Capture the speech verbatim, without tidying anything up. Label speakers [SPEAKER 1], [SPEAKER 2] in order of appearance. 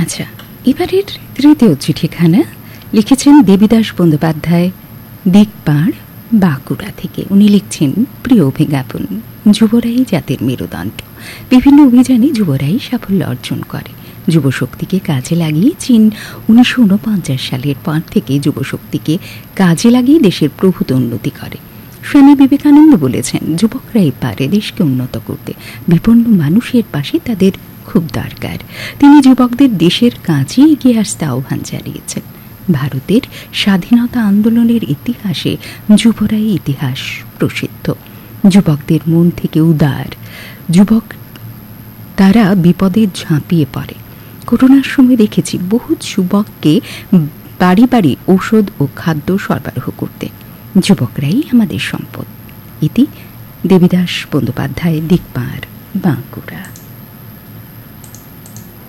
[SPEAKER 1] আচ্ছা, এবারের তৃতীয় চিঠিখানা লিখেছেন দেবীদাস বন্দ্যোপাধ্যায়, দিকপাড়, বাঁকুড়া থেকে। উনি লিখছেন, প্রিয় অভিজ্ঞাপন, যুবরাই জাতির মেরুদণ্ড। বিভিন্ন অভিযানে যুবরাই সাফল্য অর্জন করে। যুবশক্তিকে কাজে লাগিয়ে চীন উনিশশো উনপঞ্চাশ সালের পর থেকে যুবশক্তিকে কাজে লাগিয়ে দেশের প্রভূত উন্নতি করে। স্বামী বিবেকানন্দ বলেছেন, যুবকরাই পারে দেশকে উন্নত করতে, বিপন্ন মানুষের পাশে তাদের খুব দরকার। তিনি যুবকদের দেশের কাজে এগিয়ে আসতে আহ্বান জানিয়েছেন। ভারতের স্বাধীনতা আন্দোলনের ইতিহাসে যুবরাই ইতিহাস প্রসিদ্ধ। যুবকদের মন থেকে উদার, যুবক তারা বিপদে ঝাঁপিয়ে পড়ে। করোনার সময় দেখেছি বহু যুবককে বাড়ি বাড়ি ঔষধ ও খাদ্য সরবরাহ করতে। যুবকরাই আমাদের সম্পদ। ইতি দেবীদাস বন্দ্যোপাধ্যায়, দিকপাড়, বাঁকুড়া।